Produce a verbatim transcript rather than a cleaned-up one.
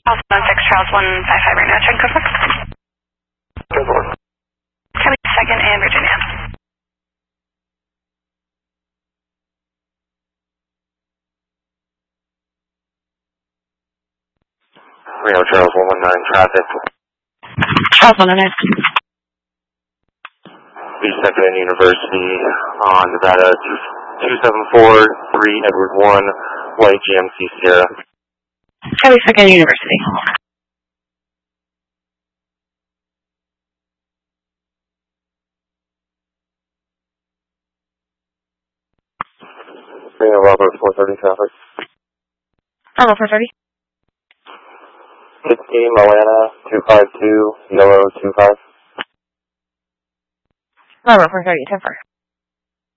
Alpha one six Charles one five five right now, check code four. Code four. Kelly second and Virginia. Reno Charles one one nine traffic. Charles one oh nine. East Second and University on Nevada two seven four three Edward one, White G M C Sierra. Kelly second and University. Reno Robert four thirty traffic. Hello, four thirty. sixteen Milana two five two Yellow two five. Hello, four thirty, ten four.